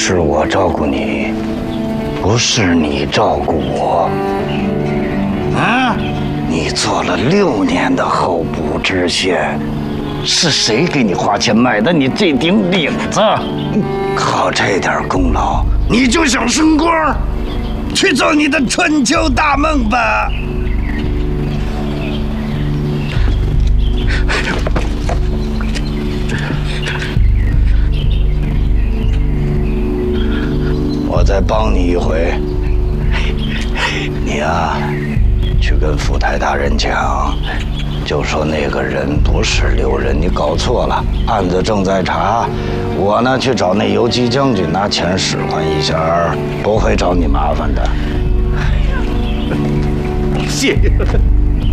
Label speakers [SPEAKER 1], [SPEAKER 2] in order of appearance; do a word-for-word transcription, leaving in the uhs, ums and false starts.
[SPEAKER 1] 是我照顾你，不是你照顾我。啊！你做了六年的候补知县，是谁给你花钱买的你这顶领子？靠这点功劳，你就想升官？去做你的春秋大梦吧！我再帮你一回，你啊，去跟府台大人讲，就说那个人不是刘仁，你搞错了，案子正在查。我呢去找那游击将军拿钱使唤一下，不会找你麻烦的。
[SPEAKER 2] 谢谢。